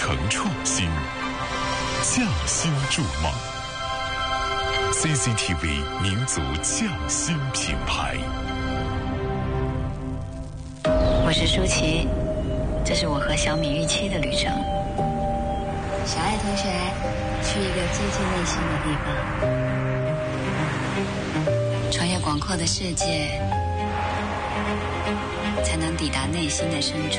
诚创新，匠心筑梦。CCTV 民族匠心品牌。 我是舒淇，这是我和小米预期的旅程。小爱同学，去一个接近内心的地方，穿越广阔的世界，才能抵达内心的深处。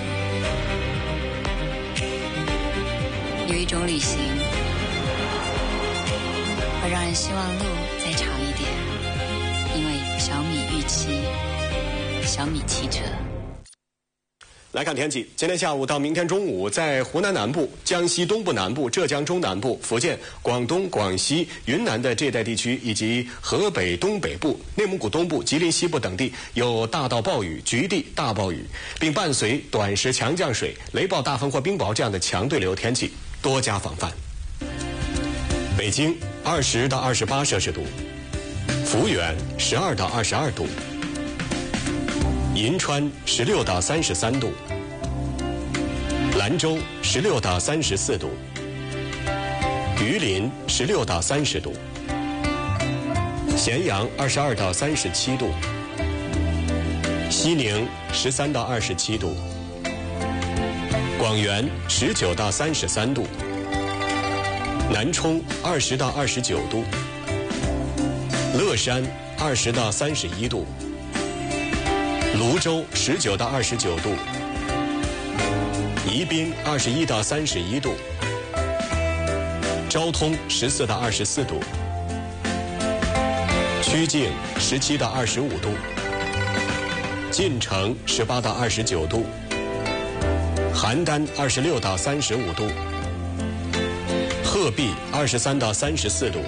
有一种旅行，会让人希望路再长一点，因为小米预期，小米汽车。 来看天气，今天下午到明天中午，在湖南南部、江西东部南部、浙江中南部、福建、广东、广西、云南的这一带地区，以及河北东北部、内蒙古东部、吉林西部等地有大到暴雨、局地大暴雨，并伴随短时强降水、雷暴大风或冰雹这样的强对流天气，多加防范。北京20到28摄氏度，抚远12到22度，银川16到33度，兰州16到34度，榆林16到30度，咸阳22到37度，西宁13到27度，广元19到33度，南充20到29度，乐山20到31度，泸州19到29度，宜宾21到31度，昭通14到24度，曲靖17到25度，晋城18到29度，邯郸26到35度，鹤壁23到34度，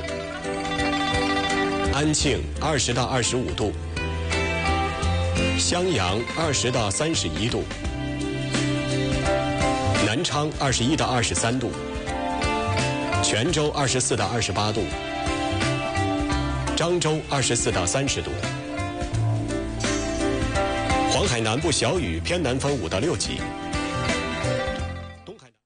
安庆20到25度，襄阳20到31度，南昌21到23度，泉州24到28度，漳州24到30度。黄海南部小雨，偏南风5到6级。东海。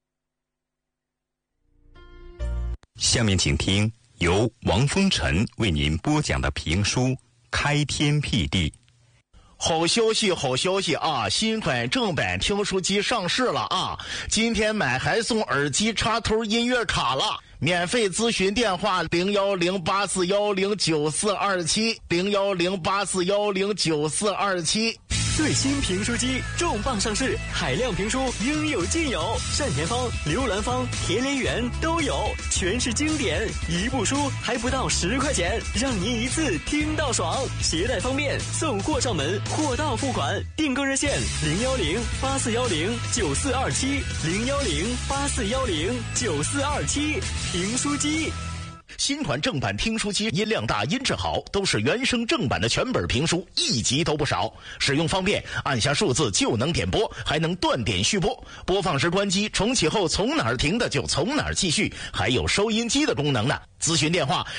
下面请听由王风尘为您播讲的评书《开天辟地》。 好消息，好消息啊！新款正版听书机上市了啊！今天买还送耳机插头音乐卡了。免费咨询电话：01084109427，01084109427。 最新评书机重磅上市，海量评书应有尽有，单田芳、刘兰芳、田连元都有，全是经典，一部书还不到10块钱，让您一次听到爽。携带方便，送货上门，货到付款。订购热线：01084109427，01084109427。评书机。 新款正版听书机音量大音质好，都是原声正版的全本评书，一集都不少。使用方便，按下数字就能点播，还能断点续播。播放时关机，重启后从哪儿停的就从哪儿继续，还有收音机的功能呢。咨询电话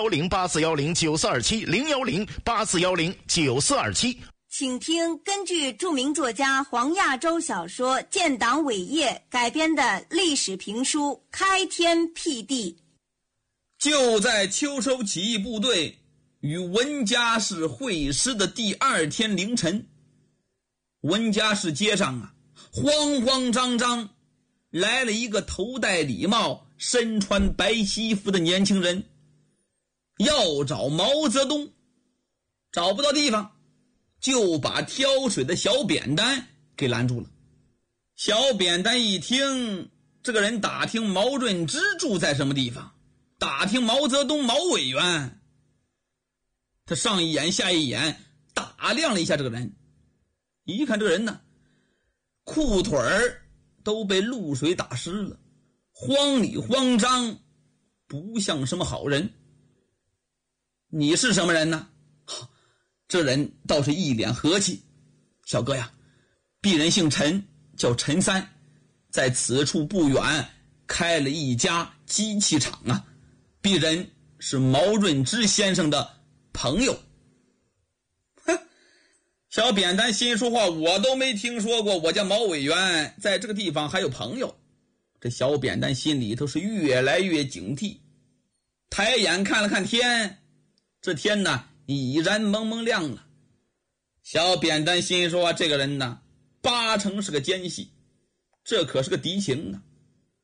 ：01084109427，01084109427。 请听根据著名作家黄亚洲小说《建党伟业》改编的历史评书《开天辟地》。 就在秋收起义部队与文家市会师的第2天凌晨，文家市街上慌慌张张来了一个头戴礼帽、身穿白西服的年轻人，要找毛泽东，找不到地方，就把挑水的小扁担给拦住了。小扁担一听，这个人打听毛润之住在什么地方，打听毛泽东毛委员，他上一眼下一眼打量了一下这个人，一看这个人呢，裤腿儿都被露水打湿了，慌里慌张，不像什么好人。你是什么人呢？这人倒是一脸和气。小哥呀，鄙人姓陈，叫陈三，在此处不远开了一家机器厂啊。鄙人是毛润之先生的朋友。小扁担心说话，我都没听说过，我叫毛委员在这个地方还有朋友。 这小扁担心里头是越来越警惕，抬眼看了看天，这天呢已然蒙蒙亮了。小扁担心说，这个人呢八成是个奸细，这可是个敌情啊。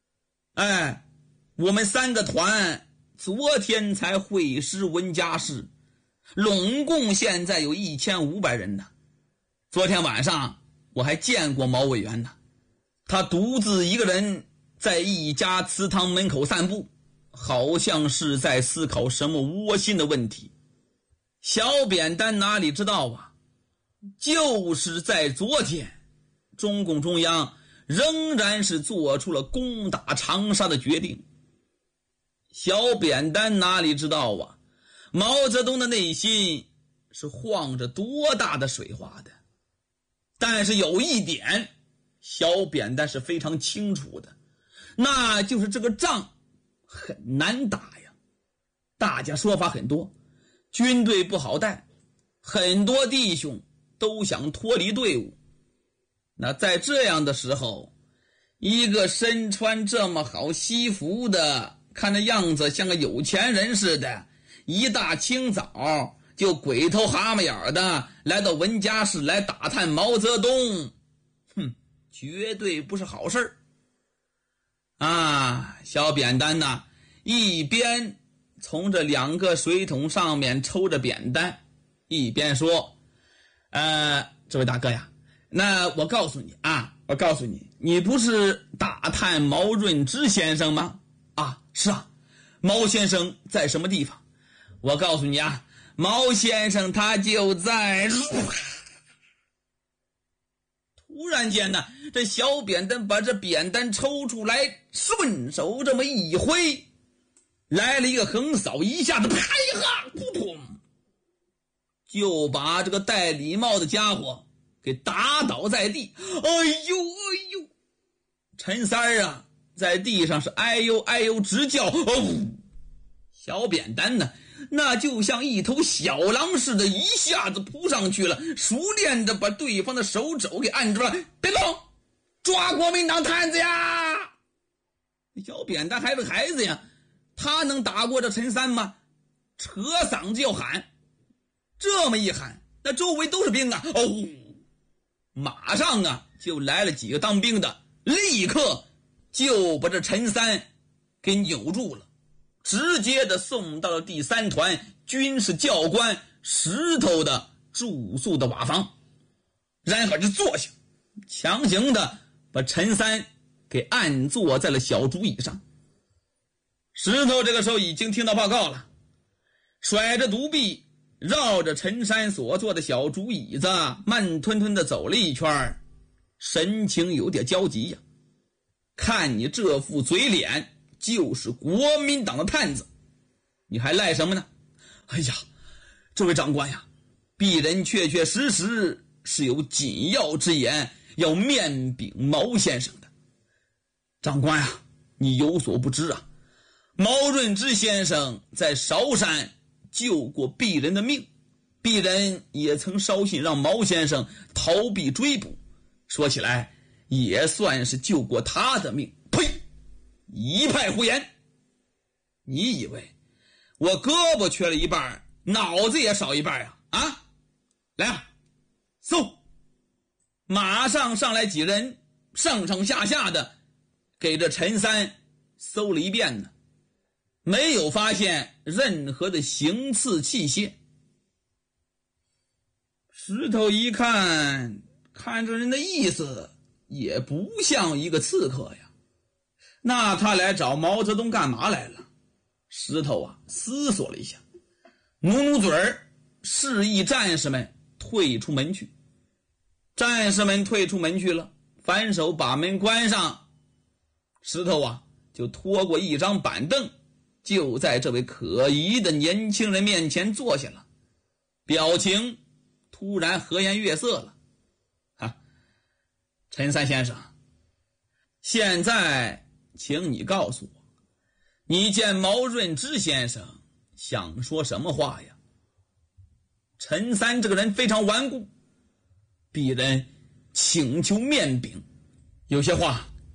我们3个团昨天才会师温家市，拢共现在有1500人呢。昨天晚上我还见过毛委员呢，他独自一个人在一家祠堂门口散步，好像是在思考什么窝心的问题。小扁担哪里知道啊，就是在昨天，中共中央仍然是做出了攻打长沙的决定。小扁担哪里知道啊，毛泽东的内心是晃着多大的水花的。但是有一点，小扁担是非常清楚的，那就是这个仗很难打呀。大家说法很多，军队不好带，很多弟兄都想脱离队伍。那在这样的时候，一个身穿这么好西服的，看着样子像个有钱人似的，一大清早就鬼头蛤蟆眼的来到文家市来打探毛泽东，绝对不是好事啊！小扁担呢，一边从这2个水桶上面抽着扁担，一边说：“这位大哥呀，那我告诉你啊，你不是打探毛润之先生吗？啊，是啊，毛先生在什么地方？我告诉你啊。”毛先生他就在……突然间呢，这小扁担把这扁担抽出来，顺手这么一挥，来了一个横扫，一下子啪呀扑通，就把这个戴礼帽的家伙给打倒在地。哎呦！陈三啊，在地上是哎呦直叫。小扁担呢，那就像一头小狼似的，一下子扑上去了，熟练的把对方的手肘给按住了。别动，抓国民党探子呀！小扁担还是孩子呀，他能打过这陈三吗？扯嗓子就喊，这么一喊，那周围都是兵啊！马上啊就来了几个当兵的，立刻就把这陈三给扭住了，直接的送到了第3团军事教官石头的住宿的瓦房，然后就坐下，强行的把陈三给按坐在了小竹椅上。石头这个时候已经听到报告了，甩着独臂绕着陈山所坐的小竹椅子慢吞吞的走了一圈，神情有点焦急呀。看你这副嘴脸，就是国民党的探子，你还赖什么呢？哎呀，这位长官呀，鄙人确确实实是有紧要之言要面禀毛先生的。长官呀，你有所不知啊，毛润之先生在韶山救过鄙人的命，鄙人也曾捎信让毛先生逃避追捕，说起来也算是救过他的命。呸！一派胡言！你以为我胳膊缺了一半，脑子也少一半呀？啊，来啊，搜！马上上来几人，上上下下的给这陈三搜了一遍呢，没有发现任何的行刺器械。石头一看，看这人的意思也不像一个刺客呀，那他来找毛泽东干嘛来了？石头啊思索了一下，努努嘴儿，示意战士们退出门去。战士们退出门去了，反手把门关上。石头啊就拖过一张板凳，就在这位可疑的年轻人面前坐下了，表情突然和颜悦色了。陈三先生，现在请你告诉我，你见毛润之先生想说什么话呀？陈三这个人非常顽固，鄙人请求面禀，有些话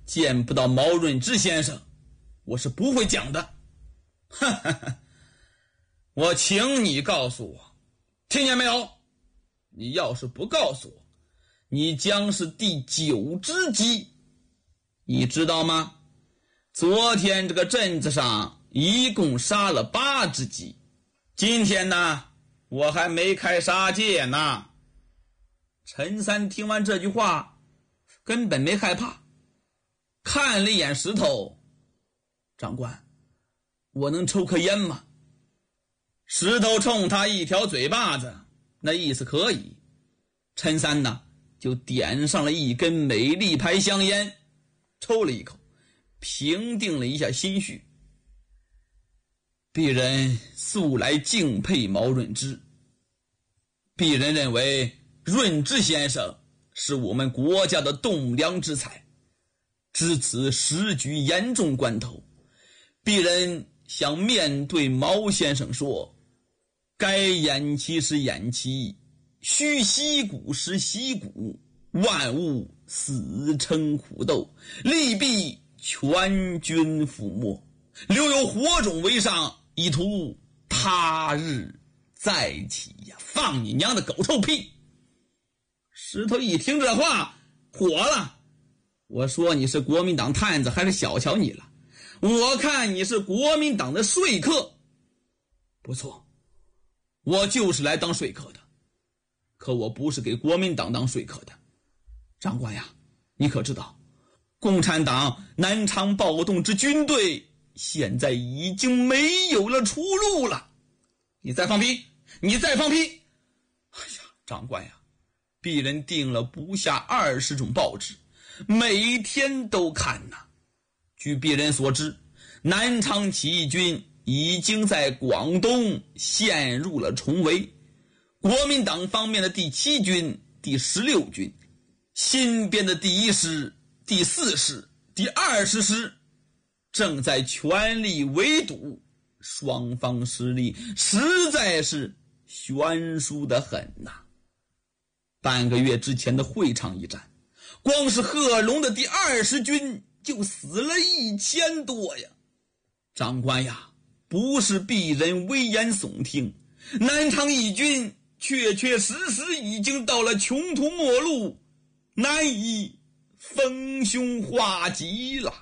见不到毛润之先生，我是不会讲的。哈哈哈，我请你告诉我，听见没有？你要是不告诉我，你将是第9只鸡。你知道吗？昨天这个镇子上一共杀了8只鸡，今天呢，我还没开杀戒呢。陈三听完这句话，根本没害怕，看了一眼石头，长官，我能抽颗烟吗？石头冲他一条嘴巴子，那意思可以。陈三呢，就点上了一根美丽牌香烟，抽了一口，平定了一下心绪。鄙人素来敬佩毛润之，鄙人认为润之先生是我们国家的栋梁之才，至此时局严重关头，鄙人想面对毛先生说，该偃旗时偃旗，须息鼓时息鼓，万物死撑苦斗，力必全军覆没，留有火种为上，以图他日再起呀！放你娘的狗臭屁！石头一听这话火了，我说你是国民党探子还是小瞧你了？我看你是国民党的说客。不错，我就是来当说客的，可我不是给国民党当说客的。长官呀，你可知道共产党南昌暴动之军队现在已经没有了出路了？你再放屁，你再放屁！哎呀，长官呀，鄙人订了不下20种报纸，每天都看呐。据鄙人所知，南昌起义军已经在广东陷入了重围，国民党方面的第7军、第16军，新编的第1师、第4师、第20师正在全力围堵，双方实力实在是悬殊得很呐。半个月之前的会场一战，光是贺龙的第20军就死了1000多呀。长官呀，不是鄙人危言耸听，南昌义军确确实实已经到了穷途末路，难以逢凶化吉了。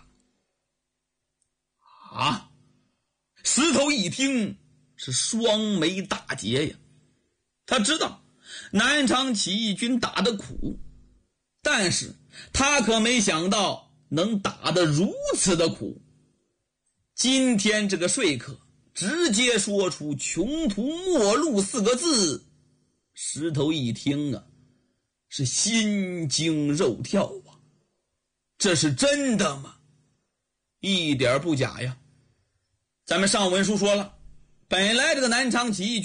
啊！石头一听是双眉大结呀，他知道南昌起义军打得苦，但是他可没想到能打得如此的苦。今天这个说客直接说出穷途末路4个字，石头一听啊，是心惊肉跳啊。这是真的吗？一点不假呀。咱们上文书说了，本来这个南昌起义军